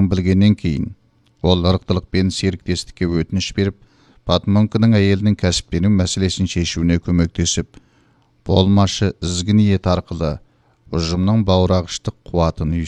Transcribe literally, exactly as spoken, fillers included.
білгеннен кейін, ол ырықтылықпен серіктестікке өтініш беріп, Батмонканың әйелінің кәсіптену мәселесін шешуіне көмектесіп, болмашы ізгі ниет арқылы ұжымның бауырағыштық қуатын